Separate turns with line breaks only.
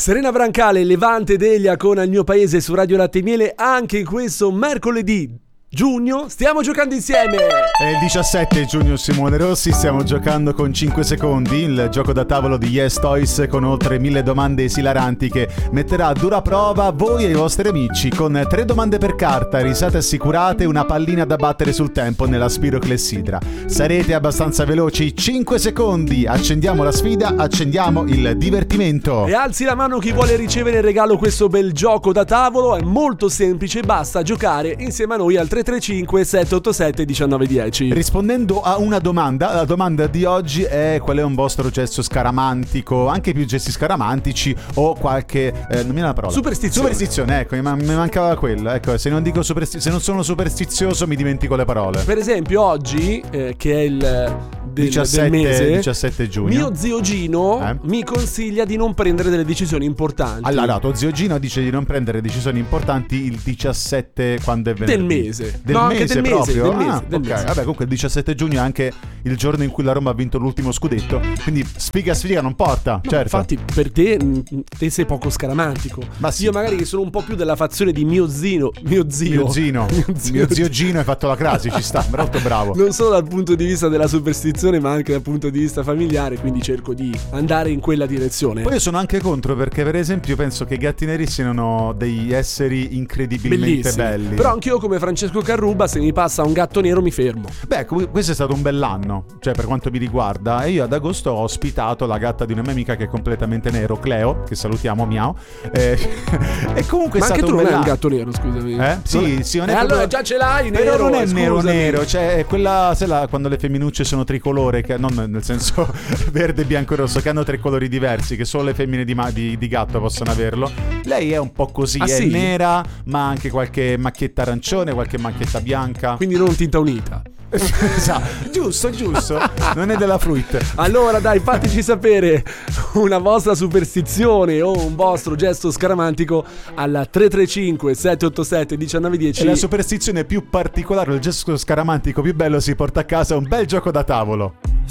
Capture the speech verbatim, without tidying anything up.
Serena Brancale, Levante Delia con Il mio paese su Radio Latte e Miele. Anche in questo mercoledì giugno stiamo giocando insieme.
È il diciassette giugno, Simone Rossi. Stiamo giocando con cinque secondi, il gioco da tavolo di Yes Toys, con oltre mille domande esilaranti che metterà a dura prova voi e i vostri amici, con tre domande per carta, risate assicurate, una pallina da battere sul tempo nella spiroclessidra. Sarete abbastanza veloci? cinque secondi, accendiamo la sfida, accendiamo il divertimento.
E alzi la mano chi vuole ricevere in regalo questo bel gioco da tavolo. È molto semplice, basta giocare insieme a noi al tre tre cinque sette otto sette uno nove uno zero.
Rispondendo a una domanda, la domanda di oggi è: qual è un vostro gesto scaramantico, anche più gesti scaramantici, o qualche eh, non mi viene la parola,
superstizione.
Superstizione, ecco, mi, mi mancava quella. Ecco, se non dico supersti- se non sono superstizioso mi dimentico le parole.
Per esempio oggi eh, che è il del,
diciassette,
del mese,
diciassette giugno,
mio zio Gino
eh?
mi consiglia di non prendere delle decisioni importanti.
Allora, tuo zio Gino dice di non prendere decisioni importanti il diciassette, quando è venerdì?
Del mese.
Del
no,
mese
anche del
proprio?
mese, del mese,
ah,
del
ok.
mese.
Vabbè, comunque il diciassette giugno è anche il giorno in cui la Roma ha vinto l'ultimo scudetto, quindi sfiga sfiga non porta,
No,
certo.
Infatti per te mh, te sei poco scaramantico.
Ma sì.
Io magari che sono un po' più della fazione di mio zio, mio zio.
Mio zino,
mio zio,
mio zio Gino, hai fatto la crasi, ci sta, molto bravo.
Non solo dal punto di vista della superstizione, ma anche dal punto di vista familiare, quindi cerco di andare in quella direzione.
Poi io sono anche contro, perché per esempio penso che i gatti neri siano degli esseri incredibilmente
Bellissimi.
belli.
Però anch'io, come Francesco Carruba, se mi passa un gatto nero mi fermo.
Beh, questo è stato un bell'anno, cioè per quanto mi riguarda. E io ad agosto ho ospitato la gatta di una mia amica che è completamente nero, Cleo, che salutiamo, miau. Eh, e comunque
ma
è
anche
stato
tu
un
non hai un
bell'anno.
gatto nero, scusami.
Eh? Sì,
non è...
sì, non
è
è
eh,
proprio...
allora già ce l'hai nero.
Però non è nero
scusami.
nero, cioè è quella, sai là, quando le femminucce sono tricolore, che non nel senso verde, bianco e rosso, che hanno tre colori diversi, che solo le femmine di, ma- di, di gatto possono averlo. Lei è un po' così,
ah,
è
sì?
nera, ma anche qualche macchietta arancione, qualche macchietta bianca.
Quindi non tinta unita.
Esatto, giusto, giusto. Non è della fruit.
Allora dai, fateci sapere una vostra superstizione o un vostro gesto scaramantico al tre tre cinque sette otto sette uno nove uno
E
zero.
la superstizione più particolare, il gesto scaramantico più bello, si porta a casa un bel gioco da tavolo.